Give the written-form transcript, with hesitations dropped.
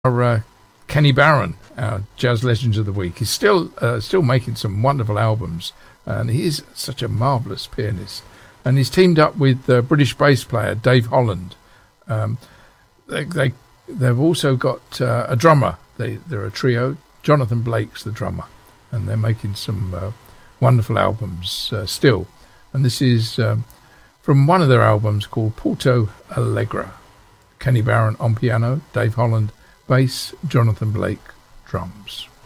Kenny Barron, our Jazz Legends of the Week. He's still making some wonderful albums, and he is such a marvellous pianist. And he's teamed up with British bass player Dave Holland. They've also got a drummer. They're a trio. Jonathan Blake's the drummer, and they're making some wonderful albums still. And this is from one of their albums called Porto Alegre. Kenny Barron on piano, Dave Holland bass, Jonathan Blake drums.